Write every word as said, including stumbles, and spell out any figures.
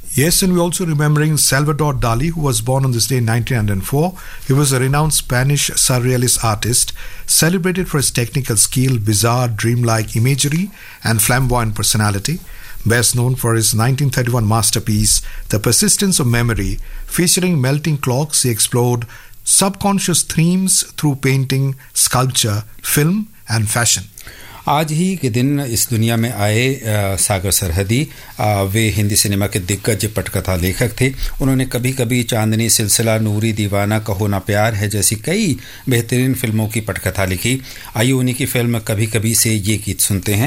Yes, and we're also remembering Salvador Dali, who was born on this day in nineteen oh four. He was a renowned Spanish surrealist artist, celebrated for his technical skill, bizarre, dreamlike imagery, and flamboyant personality. Best known for his nineteen thirty-one masterpiece, The Persistence of Memory, featuring melting clocks, he explored subconscious themes through painting, sculpture, film, and fashion. आज ही के दिन इस दुनिया में आए आ, सागर सरहदी आ, वे Hindi cinema के दिग्गज पटकथा लेखक थे. उन्होंने कभी कभी चांदनी सिलसिला, नूरी दीवाना, कहो ना प्यार है जैसी कई बेहतरीन फिल्मों की पटकथा लिखी. आइए उन्हीं की फिल्म कभी कभी से ये गीत सुनते हैं.